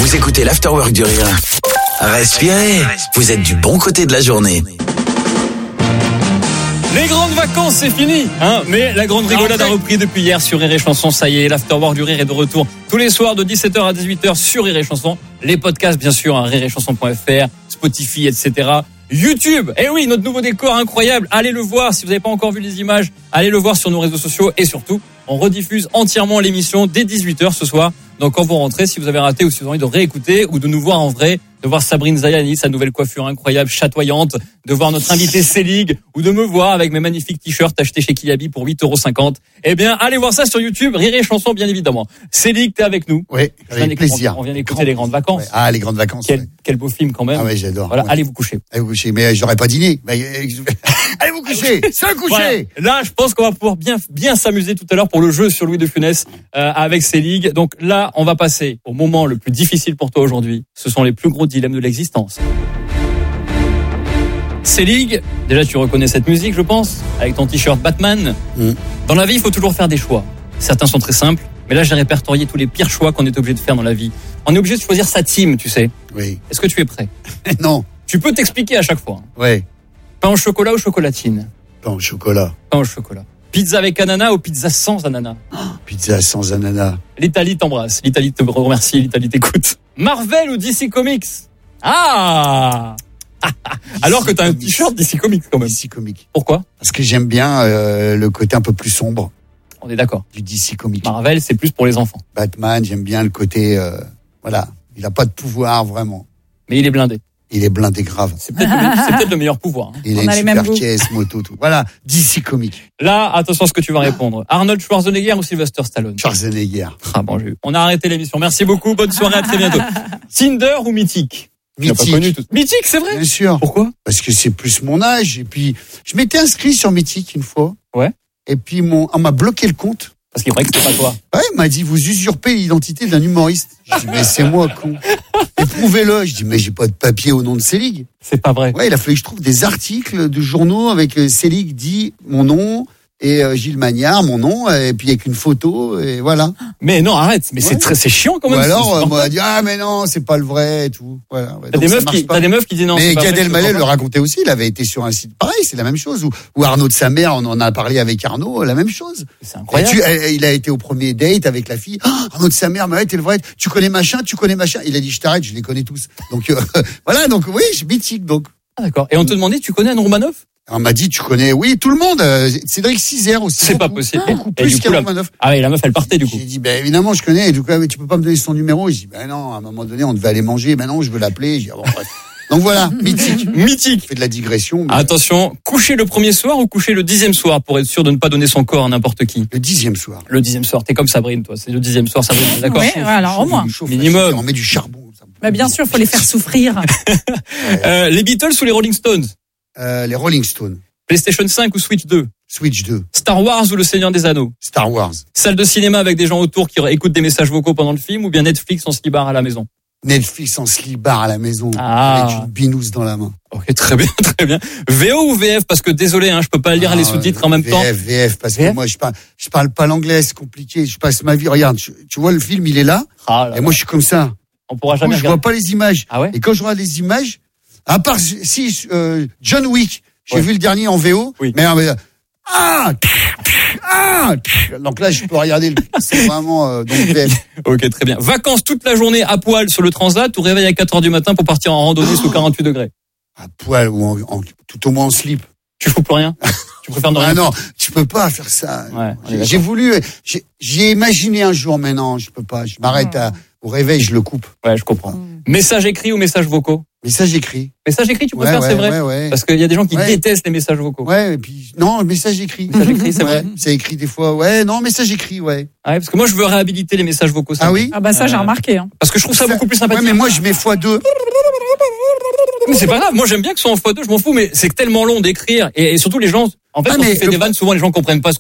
Vous écoutez l'Afterwork du Rire. Respirez, vous êtes du bon côté de la journée. Les grandes vacances, c'est fini, hein. Mais la grande rigolade a repris depuis hier sur Rire et Chanson. Ça y est, l'Afterwork du Rire est de retour tous les soirs de 17h à 18h sur Rire et Chanson. Les podcasts, bien sûr, rireetchanson.fr, Spotify, etc. YouTube, oui, notre nouveau décor incroyable. Allez le voir si vous n'avez pas encore vu les images. Allez le voir sur nos réseaux sociaux et surtout, on rediffuse entièrement l'émission dès 18h ce soir. Donc quand vous rentrez, si vous avez raté ou si vous avez envie de réécouter ou de nous voir en vrai, de voir Sabrine Zayani, sa nouvelle coiffure incroyable, chatoyante, de voir notre invité Célig ou de me voir avec mes magnifiques t-shirts achetés chez Kiabi pour 8,50 €. Eh bien, allez voir ça sur YouTube, Rire et Chanson bien évidemment. Célig, t'es avec nous. Oui, avec plaisir. On vient d'écouter Les Grandes Vacances. Ouais. Ah, Les Grandes Vacances. Quel beau film quand même. Ah ouais, j'adore. Voilà, ouais. allez vous coucher. Allez vous coucher, mais j'aurais pas dîné. Allez vous coucher, se coucher. Voilà. Là, je pense qu'on va pouvoir bien s'amuser tout à l'heure pour le jeu sur Louis de Funès avec Célig. Donc là, on va passer au moment le plus difficile pour toi aujourd'hui. Ce sont les plus gros dilemmes de l'existence. Célig, déjà tu reconnais cette musique, je pense, avec ton t-shirt Batman. Dans la vie, il faut toujours faire des choix. Certains sont très simples, mais là j'ai répertorié tous les pires choix qu'on est obligé de faire dans la vie. On est obligé de choisir sa team, tu sais. Oui. Est-ce que tu es prêt? Non. Tu peux t'expliquer à chaque fois. Ouais. Pain au chocolat ou chocolatine? Pain au chocolat. Pain au chocolat. Pizza avec ananas ou pizza sans ananas? Pizza sans ananas. L'Italie t'embrasse, l'Italie te remercie, l'Italie t'écoute. Marvel ou DC Comics? Alors que t'as un t-shirt DC Comics quand même. DC Comics. Pourquoi? Parce que j'aime bien le côté un peu plus sombre On est d'accord. du DC Comics. Marvel, c'est plus pour les enfants. Batman, j'aime bien le côté, voilà. Il a pas de pouvoir, vraiment. Mais il est blindé. Il est blindé grave. C'est peut-être le meilleur pouvoir. Hein. Il a On a les une mêmes super goûts. caisse, moto, tout. Voilà. DC Comics. Là, attention à ce que tu vas répondre. Arnold Schwarzenegger ou Sylvester Stallone? Schwarzenegger. Bon, on a arrêté l'émission. Merci beaucoup. Bonne soirée. À très bientôt. Tinder ou Mythique? Tu l'as pas connu tout. Mythique, c'est vrai? Bien sûr. Pourquoi? Parce que c'est plus mon âge. Et puis, je m'étais inscrit sur Mythique une fois. Ouais. Et puis, on m'a bloqué le compte. Parce qu'il paraît que c'était pas toi. Ouais, il m'a dit, vous usurpez l'identité d'un humoriste. Je dis, mais c'est moi, con. Éprouvez-le. Je dis, mais j'ai pas de papier au nom de Célig. C'est pas vrai. Ouais, il a fallu que je trouve des articles de journaux avec Célig dit mon nom et Gilles Magnard, mon nom, et puis avec une photo, et voilà. Mais non, arrête. Mais Ouais. c'est chiant quand Ou même. alors, C'est on m'a dit, ah, mais non, c'est pas le vrai, et tout. Voilà. Ouais, T'as donc des ça meufs marche pas. qui disent non. Mais c'est pas Gad vrai, je Elmaleh comprends le pas. racontait aussi, il avait été sur un site pareil, c'est la même chose. Ou Arnaud de sa mère, on en a parlé avec Arnaud, la même chose. C'est incroyable. Il a été au premier date avec la fille. Ah, Arnaud de sa mère, mais ouais, t'es le vrai. Tu connais machin. Il a dit, je t'arrête, je les connais tous. Donc voilà, donc oui, je suis mythique. Donc Ah, d'accord. Et on te demandait, tu connais Anne Romanoff? on m'a dit, tu connais, oui, tout le monde. Cédric Cizer aussi. C'est pas possible. Beaucoup Et plus du coup, qu'Anne Romanoff. Ah oui, la meuf, elle partait du coup. J'ai dit, ben évidemment, je connais. Et du coup, ah, mais tu peux pas me donner son numéro. J'ai dit, ben non, à un moment donné, on devait aller manger. Ben non, je veux l'appeler. J'ai dit, ah, bon, bref. Donc voilà, mythique. Mythique. Je fais de la digression. Mais Attention, coucher le premier soir ou coucher le 10e soir pour être sûr de ne pas donner son corps à n'importe qui? le 10e soir. Le 10e soir. T'es comme Sabrine, toi. C'est le 10e soir, Sabrine. t'es D'accord? Oui, alors au moins. Chauffe, Minimum. On met du charbon. Ça. Bah, bien sûr, faut les faire souffrir. Les Beatles ou les Rolling Stones? Les Rolling Stones. PlayStation 5 ou Switch 2? Switch 2. Star Wars ou Le Seigneur des Anneaux? Star Wars. Salle de cinéma avec des gens autour qui écoutent des messages vocaux pendant le film ou bien Netflix en slibard à la maison? Netflix en slibard à la maison. Ah. Avec une binouse dans la main. Ok, très bien, très bien. VO ou VF? Parce que désolé, je peux pas lire les sous-titres en même temps. VF, parce que VF? moi, je parle pas l'anglais, c'est compliqué. Je passe ma vie. Regarde, tu vois, le film, il est là. Ah, là, Et moi, je suis comme ça. on pourra Du coup, jamais je vois regarder. pas les images. Ah ouais? Et quand je regarde les images, à part si John Wick, j'ai Ouais. vu le dernier en VO, Oui. mais donc là je peux regarder c'est vraiment donc VF. Ok, très bien. Vacances toute la journée à poil sur le transat ou réveil à 4h du matin pour partir en randonnée sous 48 degrés? À poil ou tout au moins en slip. Tu fous plus rien? Tu préfères ne rien? Ah non, tu peux pas faire ça. Ouais, on est J'ai voulu, j'ai imaginé un jour, mais non, je peux pas. Je m'arrête au réveil, je le coupe. Ouais, je comprends. Messages écrits ou messages vocaux? Mais ça j'écris. Messages écrits, tu préfères, c'est vrai? Ouais. Parce qu'il y a des gens qui Ouais. détestent les messages vocaux. Ouais, et puis non, message écrit. Message écrit, c'est vrai. C'est écrit des fois. Ouais, non, message écrit, ouais. Ah ouais, parce que moi, je veux réhabiliter les messages vocaux. ça. Ah oui. Ah bah ça, j'ai remarqué. Hein. Parce que je trouve ça beaucoup plus sympathique. Ouais, mais moi je mets x2. Mais c'est pas grave. Moi, j'aime bien que ce soit en x2, je m'en fous, mais c'est tellement long d'écrire. Et surtout, les gens, en fait, Ah, quand mais tu fais le- des vannes, souvent, les gens comprennent pas ce